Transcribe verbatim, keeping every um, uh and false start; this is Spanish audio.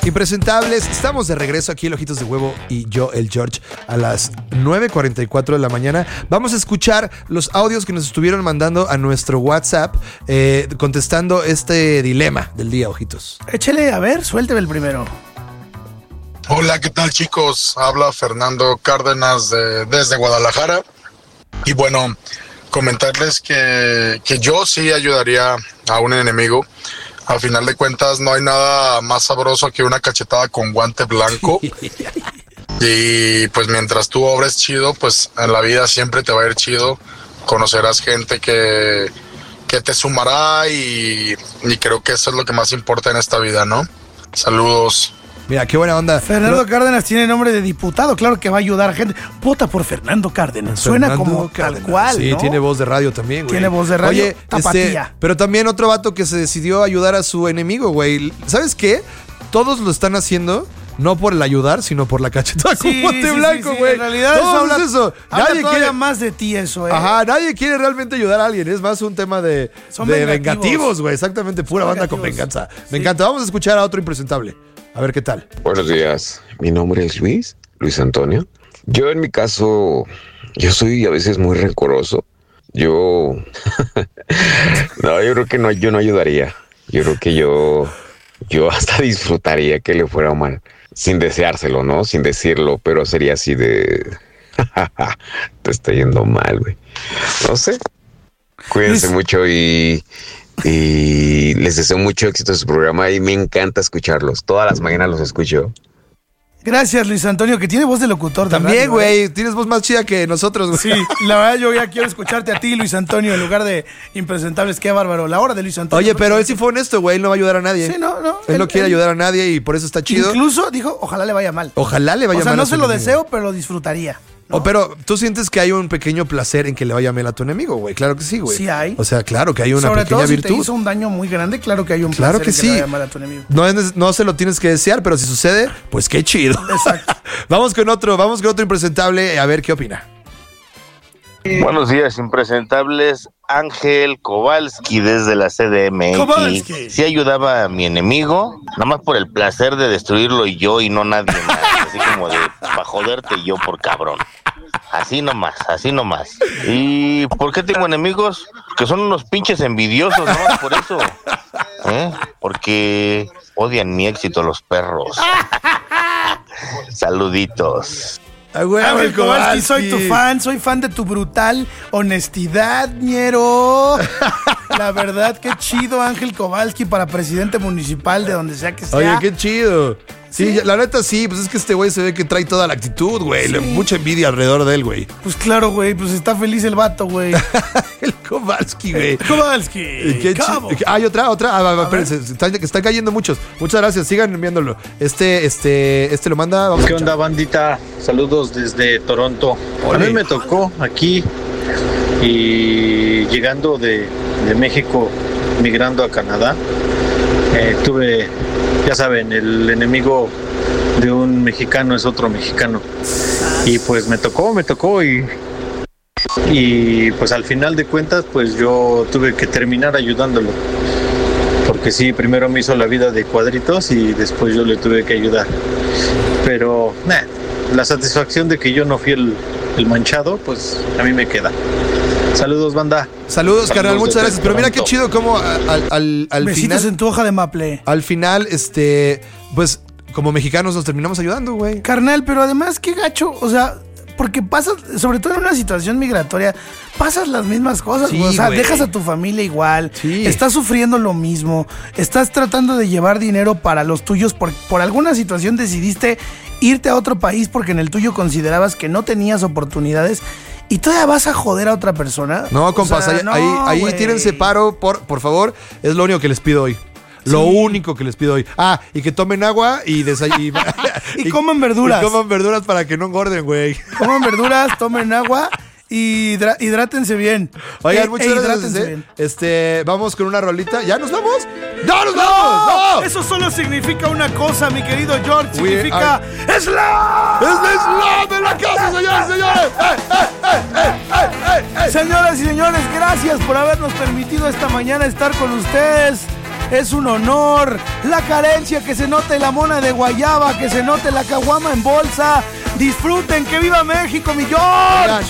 Impresentables, estamos de regreso aquí en Ojitos de Huevo y yo, el George, a las nueve cuarenta y cuatro de la mañana. Vamos a escuchar los audios que nos estuvieron mandando a nuestro WhatsApp, eh, contestando este dilema del día, Ojitos. Échale, a ver, suélteme el primero. Hola, ¿qué tal, chicos? Habla Fernando Cárdenas de, desde Guadalajara. Y bueno, comentarles que, que yo sí ayudaría a un enemigo. Al final de cuentas, no hay nada más sabroso que una cachetada con guante blanco. Y pues mientras tú obres chido, pues en la vida siempre te va a ir chido. Conocerás gente que, que te sumará y, y creo que eso es lo que más importa en esta vida, ¿no? Saludos. Mira, qué buena onda. Fernando Cárdenas tiene nombre de diputado, claro que va a ayudar a gente. Vota por Fernando Cárdenas. Suena Fernando como Cárdenas. tal cual, Sí, ¿no? tiene voz de radio también, güey. Tiene voz de radio. Oye, tapatía. Este, pero también otro vato que se decidió ayudar a su enemigo, güey. ¿Sabes qué? Todos lo están haciendo no por el ayudar, sino por la cachetada Sí, con guante sí, blanco, sí, sí. güey. En realidad no, eso habla, es eso. habla Nadie todavía quiere más de ti eso, ¿eh? Ajá, nadie quiere realmente ayudar a alguien. Es más un tema de, Son de vengativos. vengativos, güey. Exactamente, pura Son banda con vengativos. venganza. Me Sí. encanta. Vamos a escuchar a otro impresentable. A ver qué tal. Buenos días, mi nombre es Luis, Luis Antonio. Yo en mi caso, yo soy a veces muy rencoroso. Yo, no, yo creo que no, yo no ayudaría. Yo creo que yo, yo hasta disfrutaría que le fuera mal, sin deseárselo, ¿no? Sin decirlo, pero sería así de, te está yendo mal, güey. No sé. Cuídense Luis. mucho y... Y les deseo mucho éxito en su programa y me encanta escucharlos. Todas las mañanas los escucho. Gracias, Luis Antonio, que tiene voz de locutor. de También, radio, güey. ¿eh? Tienes voz más chida que nosotros, güey. Sí, la verdad yo ya quiero escucharte a ti, Luis Antonio, en lugar de impresentables. Qué bárbaro. La hora de Luis Antonio. Oye, pero él sí fue honesto, güey. Él no va a ayudar a nadie. Sí, no, no. Él, Él- no quiere él- ayudar a nadie y por eso está chido. Incluso dijo, ojalá le vaya mal. Ojalá le vaya O sea, mal no a su se lo enemigo. deseo, pero lo disfrutaría. ¿no? Oh, pero tú sientes que hay un pequeño placer en que le vaya mal a tu enemigo, güey. Claro que sí, güey. Sí hay. O sea, claro que hay una Sobre pequeña todo si virtud. te hizo un daño muy grande, claro que hay un Claro placer que en sí. le vaya mal a tu enemigo. No, es- no se lo tienes que desear, pero si sucede, pues qué chido. Exacto. Vamos con otro, vamos con otro impresentable, a ver qué opina. Buenos días, impresentables. Ángel Kowalski desde la C D M X. Kowalski. Sí ayudaba a mi enemigo, nada más por el placer de destruirlo y yo y no nadie más. Así como de para joderte yo por cabrón. Así nomás, así nomás. ¿Y por qué tengo enemigos? Que son unos pinches envidiosos, nomás por eso. ¿Eh? Porque odian mi éxito los perros. Saluditos. Ah, güey, Ángel Kowalski, Kowalski. soy tu fan, soy fan de tu brutal honestidad, ñero. La verdad, qué chido Ángel Kowalski para presidente municipal de donde sea que sea. Oye, qué chido. Sí, Sí. la neta sí, pues es que este güey se ve que trae toda la actitud, güey. Sí. Le- Mucha envidia alrededor de él, güey. Pues claro, güey, pues está feliz el vato, güey. El Kowalski, güey. Kowalski. Qué chi- Cabo. Hay otra, otra. Ah, va, va, A ver. espérense, están, están cayendo muchos. Muchas gracias, sigan enviándolo. Este, este, este lo manda. Vamos a ¿Qué escuchar. onda, bandita? Saludos desde Toronto. Ole. A mí me tocó aquí y llegando de, de México, migrando a Canadá, eh, tuve, ya saben, el enemigo de un mexicano es otro mexicano. Y pues me tocó, me tocó y, y pues al final de cuentas, pues yo tuve que terminar ayudándolo. Porque sí, primero me hizo la vida de cuadritos y después yo le tuve que ayudar. Pero, nah, la satisfacción de que yo no fui el, el manchado, pues a mí me queda. Saludos, banda. Saludos, carnal, Saludos muchas desde gracias. Pero mira qué Toronto. chido como al, al, al, al Besitos final. en tu hoja de maple. Al final, este, pues, como mexicanos nos terminamos ayudando, güey. Carnal, pero además, qué gacho, o sea, porque pasas, sobre todo en una situación migratoria, pasas las mismas cosas, Sí, güey. O sea, güey. dejas a tu familia igual, Sí. estás sufriendo lo mismo, estás tratando de llevar dinero para los tuyos, por, por alguna situación decidiste irte a otro país porque en el tuyo considerabas que no tenías oportunidades y todavía vas a joder a otra persona. No, compas, O sea, ahí, no, ahí, ahí güey. tírense paro, por, por favor. Es lo único que les pido hoy. Lo Sí. único que les pido hoy. Ah, y que tomen agua y desayunen. Y coman verduras. Y coman verduras para que no engorden, güey. Coman verduras, tomen agua y hidra- hidrátense bien. Oigan, Eh, muchas eh, gracias. hidrátense eh. bien. Este, vamos con una rolita. ¿Ya nos vamos? ¡No nos vamos! ¡No! Eso solo significa una cosa, mi querido George. We Significa are- ¡Slam! ¡Es la Islam en la casa, señores, señores! ¡Eh, eh, eh, eh, eh, eh, eh! Señoras y señores, gracias por habernos permitido esta mañana estar con ustedes. es un honor. La carencia, que se note la mona de guayaba, que se note la caguama en bolsa. Disfruten, que viva México, mi George.